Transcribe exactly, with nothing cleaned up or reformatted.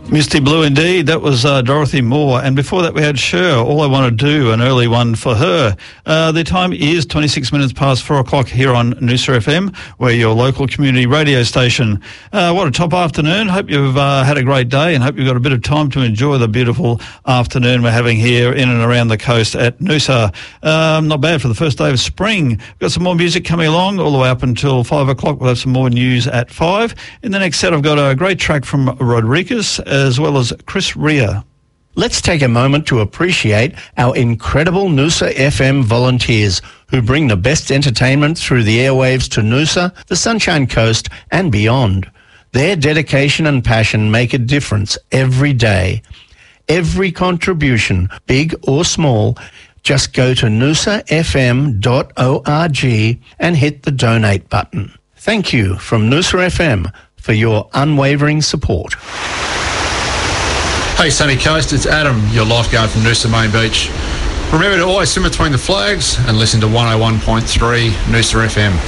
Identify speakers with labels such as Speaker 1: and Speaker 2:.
Speaker 1: Misty Blue indeed. That was uh, Dorothy Moore. And before that we had Cher, All I Want to Do, an early one for her. Uh, the time is twenty-six minutes past four o'clock here on Noosa F M. We're your local community radio station. Uh, what a top afternoon. Hope you've uh, had a great day and hope you've got a bit of time to enjoy the beautiful afternoon we're having here in and around the coast at Noosa. Um, not bad for the first day of spring. We've got some more music coming along all the way up until five o'clock. We'll have some more news at five. In the next set I've got a great track from Rodriguez as well as Chris Rea.
Speaker 2: Let's take a moment to appreciate our incredible Noosa F M volunteers who bring the best entertainment through the airwaves to Noosa, the Sunshine Coast and beyond. Their dedication and passion make a difference every day. Every contribution, big or small, just go to noosa f m dot org and hit the donate button. Thank you from Noosa F M for your unwavering support.
Speaker 3: Hey Sunny Coast, it's Adam, your lifeguard from Noosa Main Beach. Remember to always swim between the flags and listen to one oh one point three Noosa F M.